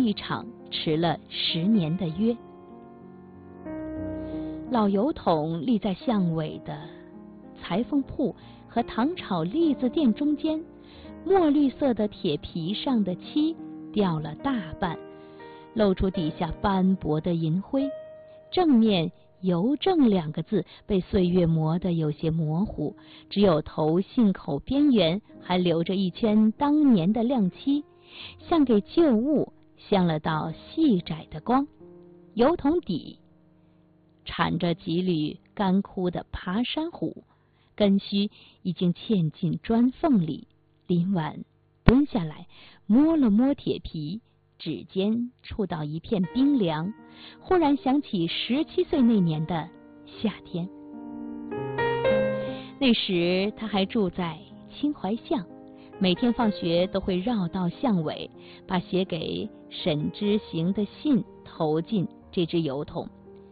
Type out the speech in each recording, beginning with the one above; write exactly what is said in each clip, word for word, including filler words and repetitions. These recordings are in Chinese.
一场迟了十年的约。老油桶立在巷尾的裁缝铺和糖炒栗子店中间，墨绿色的铁皮上的漆掉了大半，露出底下斑驳的银灰。正面邮政两个字被岁月磨得有些模糊，只有头信口边缘还留着一圈当年的亮漆，像给旧物镶了道细窄的光。油桶底缠着几缕干枯的爬山虎，根须已经嵌进砖缝里。林婉蹲下来摸了摸铁皮，指尖触到一片冰凉，忽然想起十七岁那年的夏天。那时他还住在清淮巷，每天放学都会绕到巷尾，把写给沈之行的信投进这只油桶。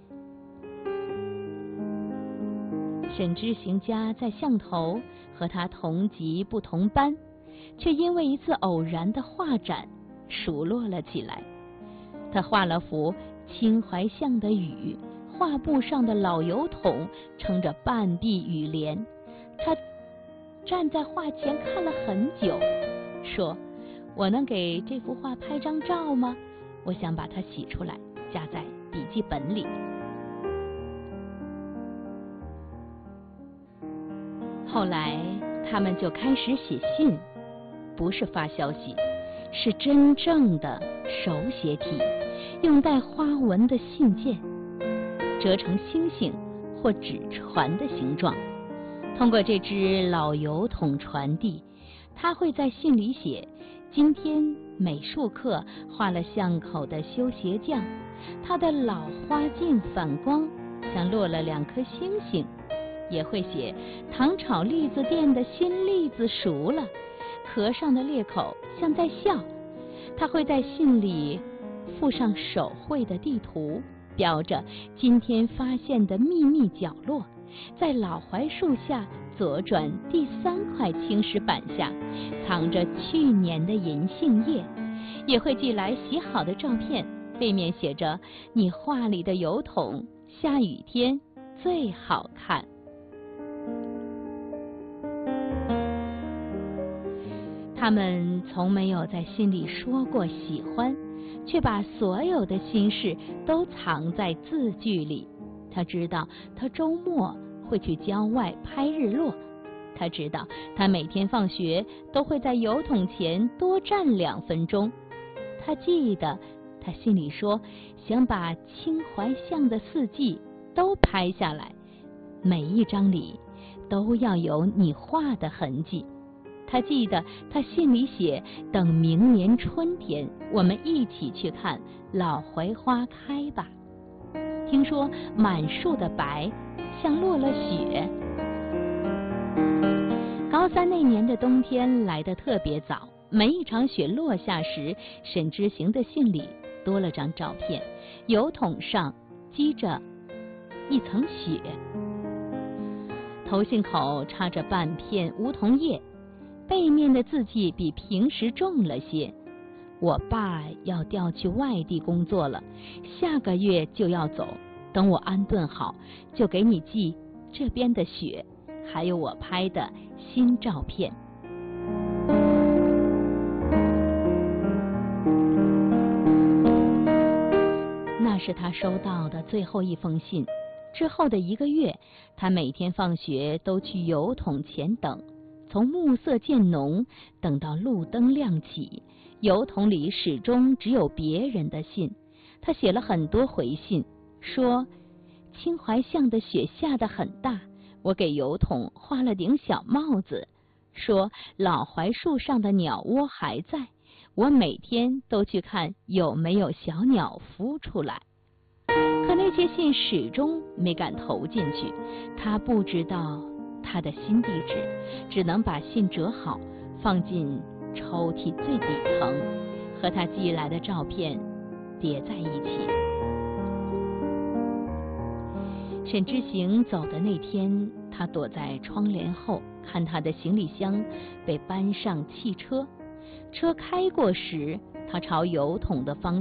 沈之行家在巷头，和他同级不同班，却因为一次偶然的画展熟络了起来。他画了幅清淮巷的雨，画布上的老油桶撑着半壁雨帘。他站在画前看了很久，说：我能给这幅画拍张照吗？我想把它洗出来，夹在笔记本里。后来他们就开始写信，不是发消息，是真正的手写体，用带花纹的信件，折成星星或纸船的形状，通过这只老油桶传递。他会在信里写：今天美术课画了巷口的修鞋匠，他的老花镜反光，像落了两颗星星。也会写糖炒栗子店的新栗子熟了，壳上的裂口像在笑。他会在信里附上手绘的地图，标着今天发现的秘密角落。在老槐树下左转第三块青石板下藏着去年的银杏叶。也会寄来洗好的照片，背面写着你画里的油桶下雨天最好看。他们从没有在心里说过喜欢，却把所有的心事都藏在字句里。他知道他周末会去郊外拍日落，他知道他每天放学都会在油桶前多站两分钟。他记得他心里说想把清淮巷的四季都拍下来，每一张里都要有你画的痕迹。他记得他信里写，等明年春天我们一起去看老槐花开吧。听说满树的白像落了雪。高三那年的冬天来得特别早，每一场雪落下时，沈之行的信里多了张照片，油桶上积着一层雪，头信口插着半片梧桐叶，背面的字迹比平时重了些。我爸要调去外地工作了，下个月就要走，等我安顿好，就给你寄这边的雪，还有我拍的新照片。那是他收到的最后一封信。之后的一个月，他每天放学都去油桶前等，从暮色渐浓等到路灯亮起，油桶里始终只有别人的信。他写了很多回信，说清淮巷的雪下得很大，我给油桶画了顶小帽子，说老槐树上的鸟窝还在，我每天都去看有没有小鸟孵出来。可那些信始终没敢投进去，他不知道他的新地址，只能把信折好放进抽屉最底层，和他寄来的照片叠在一起。沈之行走的那天，他躲在窗帘后看他的行李箱被搬上汽车，车开过时，他朝油桶的方